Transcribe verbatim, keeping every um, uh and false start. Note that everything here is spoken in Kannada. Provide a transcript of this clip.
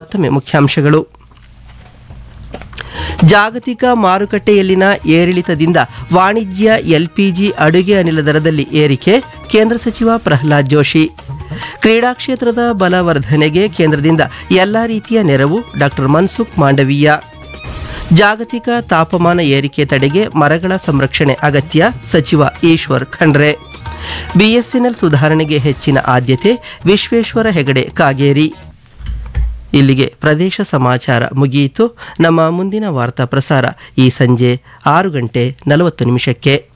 ಮತ್ತೊಮ್ಮೆ ಮುಖ್ಯಾಂಶಗಳು. ಜಾಗತಿಕ ಮಾರುಕಟ್ಟೆಯಲ್ಲಿನ ಏರಿಳಿತದಿಂದ ವಾಣಿಜ್ಯ ಎಲ್ಪಿಜಿ ಅಡುಗೆ ಅನಿಲ ದರದಲ್ಲಿ ಏರಿಕೆ, ಕೇಂದ್ರ ಸಚಿವ ಪ್ರಹ್ಲಾದ್ ಜೋಶಿ. ಕ್ರೀಡಾ ಕ್ಷೇತ್ರದ ಬಲವರ್ಧನೆಗೆ ಕೇಂದ್ರದಿಂದ ಎಲ್ಲಾ ರೀತಿಯ ನೆರವು, ಡಾಕ್ಟರ್ ಮನ್ಸುಖ್ ಮಾಂಡವೀಯ. ಜಾಗತಿಕ ತಾಪಮಾನ ಏರಿಕೆ ತಡೆಗೆ ಮರಗಳ ಸಂರಕ್ಷಣೆ ಅಗತ್ಯ, ಸಚಿವ ಈಶ್ವರ್ ಖಂಡ್ರೆ. ಬಿಎಸ್ಎನ್ಎಲ್ ಸುಧಾರಣೆಗೆ ಹೆಚ್ಚಿನ ಆದ್ಯತೆ, ವಿಶ್ವೇಶ್ವರ ಹೆಗಡೆ ಕಾಗೇರಿ. ಇಲ್ಲಿಗೆ ಪ್ರದೇಶ ಸಮಾಚಾರ ಮುಗಿಯಿತು. ನಮ್ಮ ಮುಂದಿನ ವಾರ್ತಾ ಪ್ರಸಾರ ಈ ಸಂಜೆ ಆರು ಗಂಟೆ ನಲವತ್ತು ನಿಮಿಷಕ್ಕೆ.